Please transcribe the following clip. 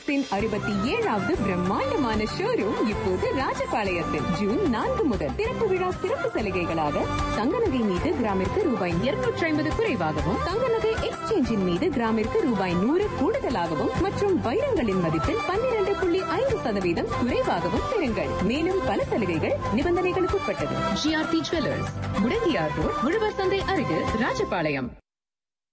ஜுவல்லர்ஸின் 67வது பிரம்மாண்டமான ஷோரூம் இப்போது ராஜபாளையத்தில் ஜூன் 4 முதல் திறப்பு விழா சிறப்பு சலுகைகளாக தங்க நகை மீது கிராமிற்கு ரூபாய் 250 குறைவாகவும், தங்க நகை எக்ஸ்சேஞ்சின் மீது கிராமிற்கு ரூபாய் 100 கூடுதலாகவும் மற்றும் வைரங்களின் மதிப்பில் 12.5% குறைவாகவும் பெறுங்கள். மேலும் பல சலுகைகள் நிபந்தனைகளுக்கு உட்பட்டது. ஜிஆர்டி ஜுவல்லர்ஸ், முடங்கியார் ரோட், உழவர் சந்தை அருகில், ராஜபாளையம்.